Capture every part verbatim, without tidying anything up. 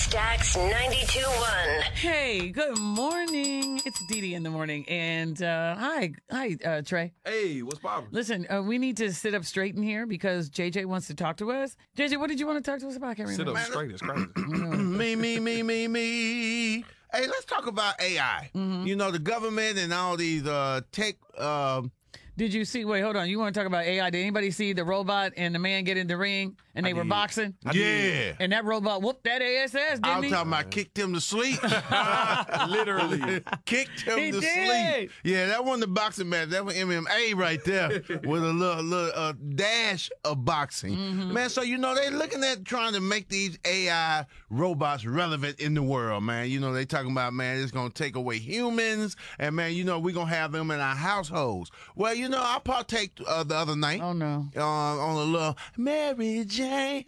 Stax ninety-two point one. Hey, good morning. It's Dee Dee in the morning. And uh, hi, hi, uh, Trey. Hey, what's poppin'? Listen, uh, we need to sit up straight in here because J J wants to talk to us. J J, what did you want to talk to us about? I can't Sit remember. up straight is crazy. me, me, me, me, me. Hey, let's talk about A I. Mm-hmm. You know, the government and all these uh, tech. Uh, Did you see? Wait, hold on. You want to talk about A I? Did anybody see the robot and the man get in the ring and they I were did. boxing? yeah. And that robot whooped that ass, didn't I'm he? talking about kicked him to sleep. Literally. kicked him He to did. sleep. Yeah, that wasn't the boxing match. That was M M A right there with a little, little uh, dash of boxing. Mm-hmm. Man, so, you know, they're looking at trying to make these A I robots relevant in the world, man. You know, they talking about, man, it's going to take away humans. And, man, you know, we're going to have them in our households. Well, you know, I partake uh, the other night. Oh, no. Uh, on a little Mary Jane.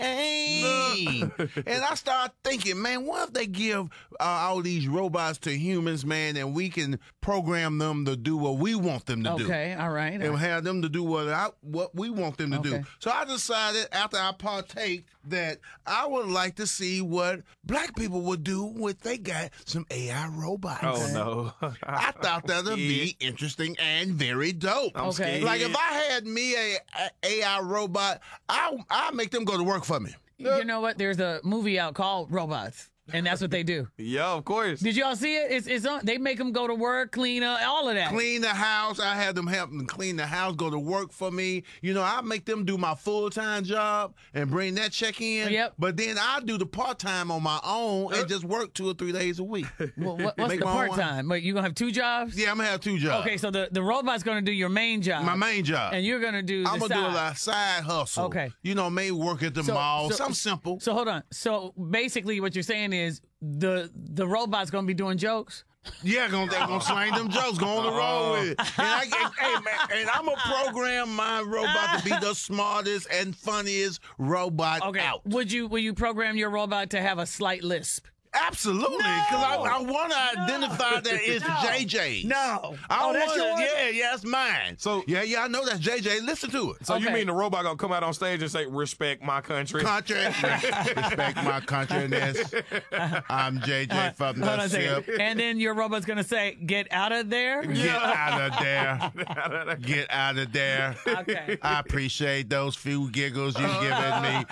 And I start thinking, man, what if they give uh, all these robots to humans, man, and we can program them to do what we want them to do. Okay, all right. And have them to do what I, what we want them to Okay. do. So I decided after I partake that I would like to see what black people would do if they got some A I robots. Oh, no. I thought that would be interesting and very dope. I'm Okay. scared. Like if I had me a, a AI robot, I I make them go to work for me. You know what? There's a movie out called Robots, and that's what they do. Yeah, of course. Did y'all see it? It's it's on. They make them go to work, clean up, all of that. Clean the house. I had them help them clean the house, go to work for me. You know, I make them do my full time job and bring that check in. Yep. But then I do the part time on my own and just work two or three days a week. Well, what, what's Make the my own part one. time? Wait, you gonna have two jobs? Yeah, I'm gonna have two jobs. Okay, so the, the robot's gonna do your main job. My main job. And you're gonna do the I'm gonna side. do a like, side hustle. Okay. You know, maybe work at the So- mall. so- Something simple. So hold on. So basically, what you're saying is the the robot's gonna be doing jokes. Yeah, gonna, they gonna slang them jokes, go on the road with it. And, I, and, hey, man, and I'm gonna program my robot to be the smartest and funniest robot Okay. out. Would you will you program your robot to have a slight lisp? Absolutely, because I, I want to identify that it's J J. No. I Oh, that's wanna, yours? yeah, yeah, it's mine. So- yeah, yeah, I know that's J J. Listen to it. So you Okay. mean the robot gonna come out on stage and say, respect my country? Country, respect my country-ness. I'm J J from Hold on the a second. ship. And then your robot's gonna say, "Get out of there." Get out of there. Get out of there. Okay. I appreciate those few giggles you've given me.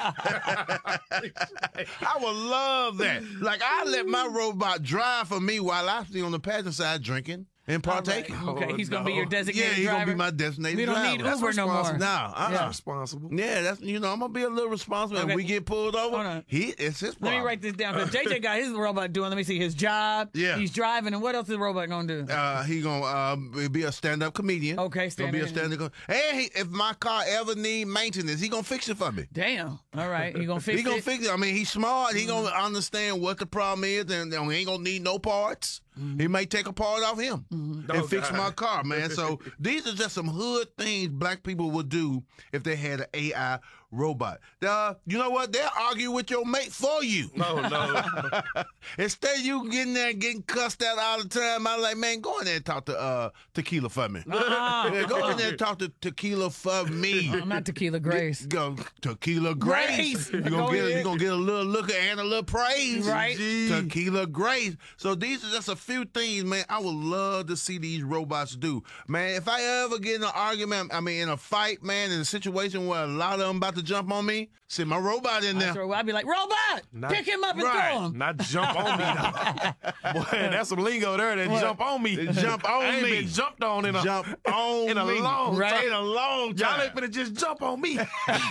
I would love that. Like, I let my robot drive for me while I stay on the passenger side drinking and partaking. All right. Okay, Oh, he's gonna no. be your Yeah, designated he's driver. gonna be my designated We don't driver. need That's Uber no more. responsible. No, uh-uh. That's responsible. Yeah, that's you know I'm gonna be a little responsible. Okay. If we get pulled over, Hold on. he it's his Let problem. me write this down because J J got his robot doing. Let me see his job. Yeah. He's driving, and what else is the robot gonna do? Uh, he gonna uh, be a stand-up comedian. Okay, Gonna be a stand-up. stand-up. Com- and he, if my car ever need maintenance, he gonna fix it for me. Damn. All right, you gonna fix He gonna it? fix it. I mean, he's smart. He gonna understand what the problem is, and, and he ain't gonna need no parts. He may take a part off him and Oh, fix God. my car, man. So these are just some hood things black people would do if they had an A I robot. Uh, you know what? They'll argue with your mate for you. Oh, no. Instead of you getting there and getting cussed out all the time, I'm like, man, go in there and talk to uh, Tequila for me. Uh-uh. Yeah, go in there and talk to Tequila for me. I'm not Tequila Grace. Go Tequila Grace. Grace. You're Go gonna get a, ahead. you gonna get a little look and a little praise. Right. Tequila Grace. So these are just a few things, man, I would love to see these robots do. Man, if I ever get in an argument, I mean in a fight, man, in a situation where a lot of them about to jump on me, send my robot in there. So I'd be like, robot, Not- pick him up and Right. throw him. Not jump on me, though. Boy, that's some lingo there. That What? jump on me. Jump on I ain't me. been jumped on in a, Jump on in a me. long Right. time. In a long Y'all time. ain't finna just jump on me.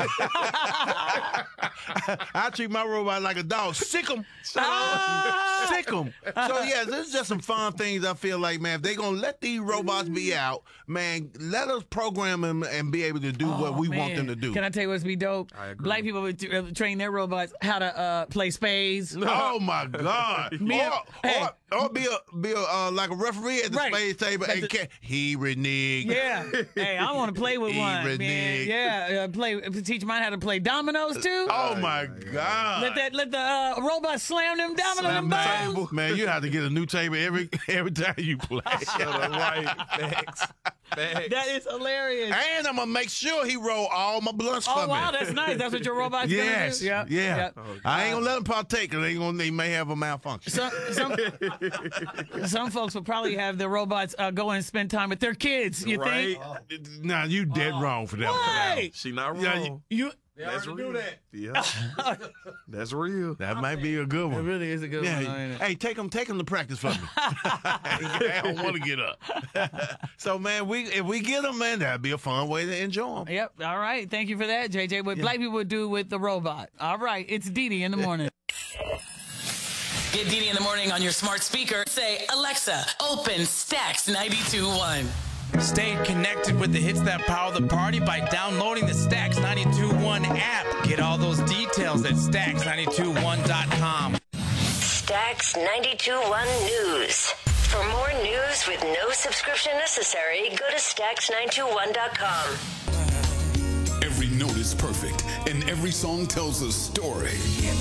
I treat my robot like a dog. Sick 'em. Ah! Sick 'em. So, yeah, this is just some fun things I feel like, man, if they going to let these robots be out, man, let us program them and be able to do what we want Man. them to do. Can I tell you what's be dope? I agree. Black people would uh, train their robots how to uh, play spades. Oh, my God. Me and- or, hey. or, or be a, be a uh, like a referee at the Right. spades table But and the- can, he reneged. Yeah. Hey, I want to play with He one. Man. reneged. Yeah. Uh, play. Teach mine how to play dominoes too. Oh, my God. Let that. Let the uh, robot slam them dominoes and bones. Man, you have to get a new table every every time you play. Shut up, right. Thanks. That is hilarious. And I'm gonna make sure he roll all my blunts for Oh, me. wow, that's nice. That's what your robot's Yes. going to do? Yeah. Yep. I ain't gonna let him partake because they gonna they may have a malfunction. Some, some, some folks will probably have their robots uh, go and spend time with their kids, you Right. think? Nah, you dead wrong for that. Why? She not wrong. Yeah, you- You, That's real. Yeah. That's real. That might be a good it one. really is a good Yeah. one. ain't it? Hey, take him, take him to practice for me. I don't want to get up. So, man, we if we get him, man, that'd be a fun way to enjoy him. Yep. All right. Thank you for that, J J. What black people would do with the robot. All right. It's Dee Dee in the morning. Get Dee Dee in the morning on your smart speaker. Say, Alexa, open Stacks ninety-two point one. Stay connected with the hits that power the party by downloading the Stacks ninety-two point one app. Get all those details at stacks ninety-two one dot com. Stacks ninety-two point one News. For more news with no subscription necessary, go to stacks nine two one dot com. Every note is perfect, and every song tells a story.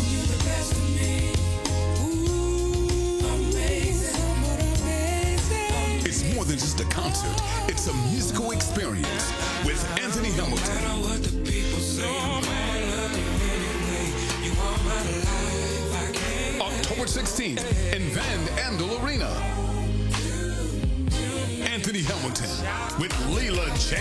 It's more than just a concert. It's a musical experience with Anthony Hamilton. October sixteenth in Van Andel Arena. Anthony Hamilton with Leela J.